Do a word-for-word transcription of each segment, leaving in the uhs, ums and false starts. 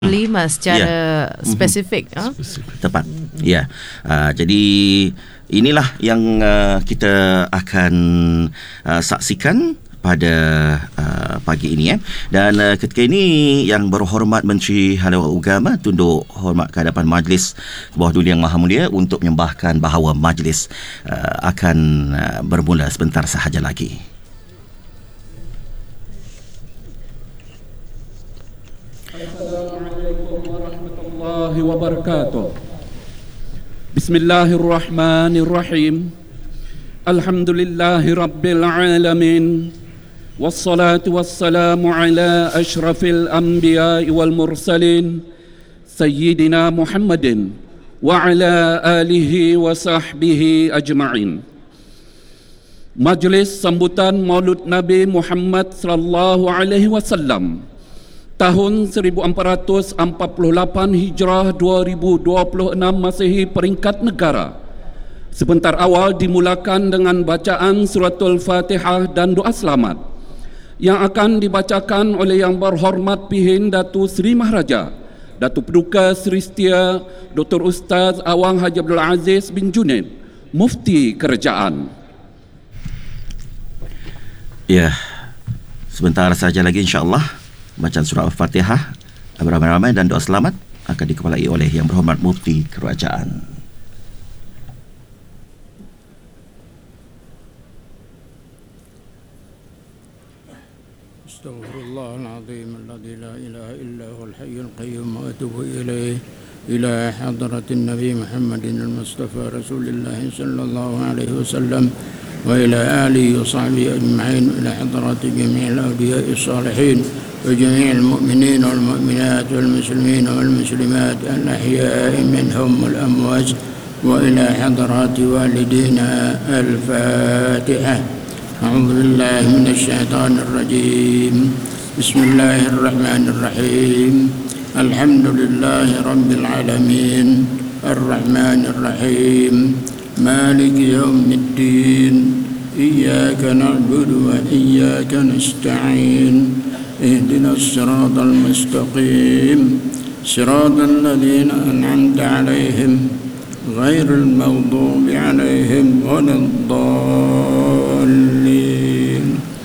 lima secara yeah. spesifik. Mm-hmm. Ha? Tepat. Ya. Yeah. Uh, jadi inilah yang uh, kita akan uh, saksikan pada uh, pagi ini, eh. Dan uh, ketika ini Yang Berhormat Menteri Haluan Agama tunduk hormat ke hadapan Majlis Bawah Duli Yang Maha Mulia untuk menyembahkan bahawa majlis uh, akan uh, bermula sebentar sahaja lagi. Assalamualaikum warahmatullahi wabarakatuh. Bismillahirrahmanirrahim. Alhamdulillahi rabbil alamin. Wassalatu wassalamu ala ashrafil anbiya'i wal mursalin Sayyidina Muhammadin wa ala alihi wa sahbihi ajma'in. Majlis sambutan Maulud Nabi Muhammad sallallahu alaihi wasallam tahun seribu empat ratus empat puluh lapan Hijrah dua ribu dua puluh enam Masehi peringkat negara sebentar awal dimulakan dengan bacaan suratul Fatihah dan doa selamat yang akan dibacakan oleh Yang Berhormat Pihin Datu Seri Maharaja Datu Paduka Seri Setia Doktor Ustaz Awang Haji Abdul Aziz bin Junaid, Mufti Kerajaan. Ya, sebentar saja lagi insya-Allah bacaan surah Al-Fatihah beramai-ramai dan doa selamat akan dikepalai oleh Yang Berhormat Mufti Kerajaan. Astaghfirullahaladzim alladzi la ilaha illa huwal hayyul qayyum wa atubu ilaih ila hadratin Nabi Muhammadin al-Mustafa Rasulillah sallallahu alaihi wasallam wa ila alihi wa sahbihi ajma'in ila hadrati jami'il awliya'i salihin wa jami'il mu'minin wal mu'minat wal muslimin wal muslimat al-ahya'i minhum wal amwat wa ila hadrati walidina al-Fatihah. أعوذ بالله من الشيطان الرجيم بسم الله الرحمن الرحيم الحمد لله رب العالمين الرحمن الرحيم مالك يوم الدين إياك نعبد وإياك نستعين اهدنا الصراط المستقيم صراط الذين أنعمت عليهم غير المغضوب عليهم ولا الضالين.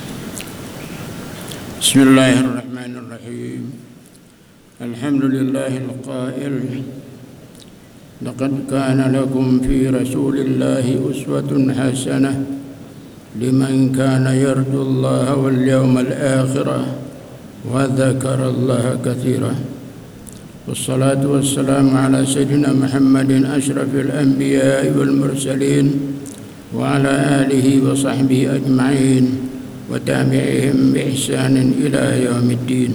بسم الله الرحمن الرحيم الحمد لله القائل لقد كان لكم في رسول الله أسوة حسنة لمن كان يرجو الله واليوم الآخر وذكر الله كثيرا. والصلاة والسلام على سيدنا محمد أشرف الأنبياء والمرسلين وعلى آله وصحبه أجمعين وتابعيهم بإحسان إلى يوم الدين.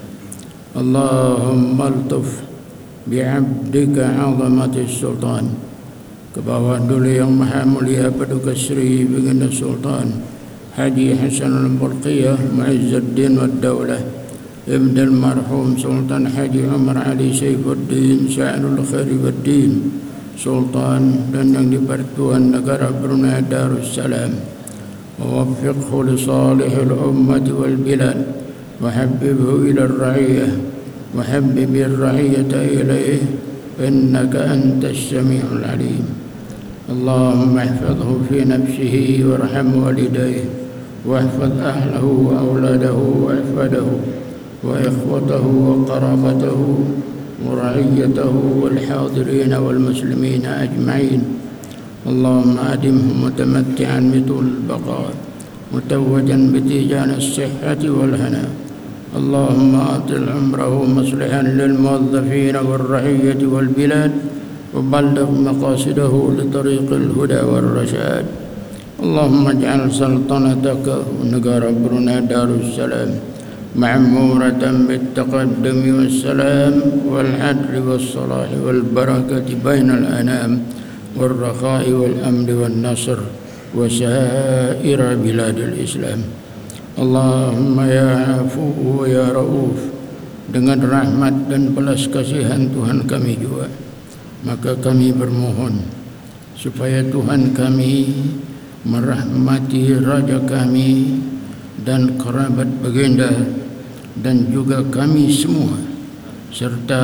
اللهم الطف بعبدك عظمة السلطان Kebawah Duli Yang Maha Mulia Paduka Seri Baginda Sultan Haji Hasan Al-Balqiyah Mu'izzuddin wa Daulah Ibn al-Marhum Sultan Haji Umar Ali Saifuddin Sya'nul Khairi Waddin Sultan dan yang di-Persatuan Negara Brunei Darussalam. Wawaffiqhu li salihil ummati wal bilad wa habbibhu ila ar-ra'iyah wa habbibi ar-ra'iyata ilayh innaka antas sami'ul alim. Allahumma ihfadhhu fi nafsihi warham walidayhi wahfadh ahlahu wa awladahu wa ihfadhu وإخوته وقرابته ورعيته والحاضرين والمسلمين أجمعين. اللهم أدمه متمتعا بطول البقاء متوجا بتيجان الصحة والهنا. اللهم أطل عمره مصلحا للموظفين والرعية والبلاد وبلغ مقاصده لطريق الهدى والرشاد. اللهم اجعل سلطنتك ونقار برنا دار السلام معمورة بالتقدم والسلام والعدل والصلاح والبركة بين الأنام والرخاء والأمن والنصر وسائر بلاد الإسلام. اللهم يا عفو ويا رؤوف, dengan rahmat dan belas kasihan Tuhan kami juga, maka kami bermohon supaya Tuhan kami merahmati raja kami dan kerabat baginda dan juga kami semua serta